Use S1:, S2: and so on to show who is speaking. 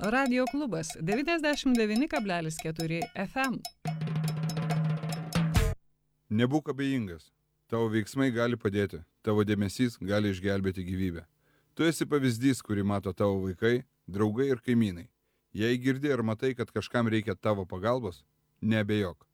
S1: Radio klubas 99,4 FM.
S2: Nebūk abejingas. Tavo veiksmai gali padėti. Tavo dėmesys gali išgelbėti gyvybę. Tu esi pavyzdys, kurį mato tavo vaikai, draugai ir kaimynai. Jei girdi ar matai, kad kažkam reikia tavo pagalbos, neabejok.